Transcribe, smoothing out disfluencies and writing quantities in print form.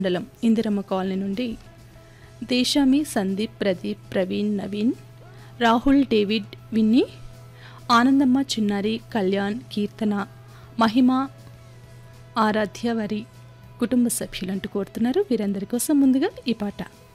మండలం ఇందిరమ్మ కాలనీ నుండి దేశామి, Sandeep, Pradeep, Praveen, Naveen, Rahul, David, Winnie, Anandamma, చిన్నారి, కళ్యాణ్, కీర్తన, మహిమ, ఆరాధ్య వారి కుటుంబ సభ్యులంటూ కోరుతున్నారు. వీరందరి కోసం ముందుగా ఈ పాట.